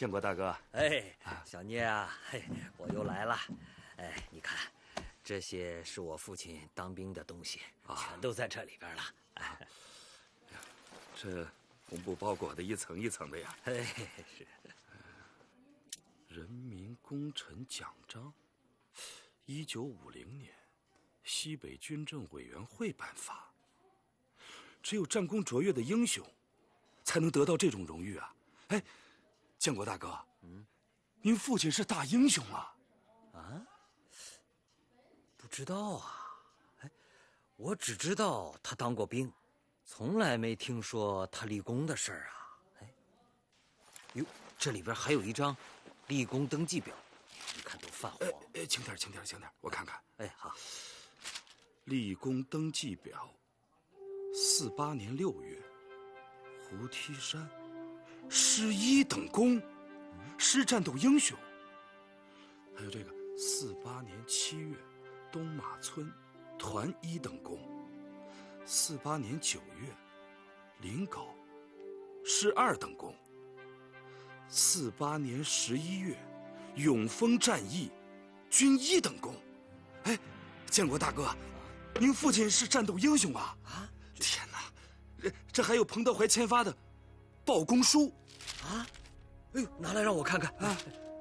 建国大哥。 哎，小聂啊，嘿，我又来了。哎，你看，这些是我父亲当兵的东西，全都在这里边了。 这红布包裹的一层一层的呀。 嘿，是。 人民功臣奖章，1950年，西北军政委员会颁发。只有战功卓越的英雄，才能得到这种荣誉啊！哎，建国大哥，您父亲是大英雄啊！ 啊？不知道啊。哎，我只知道他当过兵，从来没听说他立功的事儿啊。哎，哟，这里边还有一张立功登记表，你看都泛黄。 轻点，我看看。 哎，好。 立功登记表，48年6月，胡梯山，师1等功，师战斗英雄。还有这个48年7月，东马村，团1等功。48年9月，临皋，师2等功。48年11月，永丰战役，军1等功。哎，建国大哥，您父亲是战斗英雄啊！天哪，这还有彭德怀签发的报功书啊！哎呦，拿来让我看看啊！